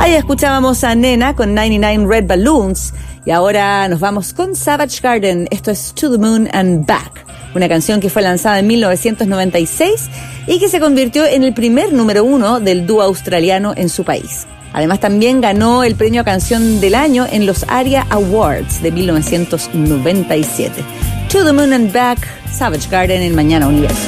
Ahí escuchábamos a Nena con 99 Red Balloons y ahora nos vamos con Savage Garden. Esto es To the Moon and Back, una canción que fue lanzada en 1996 y que se convirtió en el primer número 1 del dúo australiano en su país. Además también ganó el premio a Canción del Año en los ARIA Awards de 1997. To the Moon and Back, Savage Garden en Mañana Universo.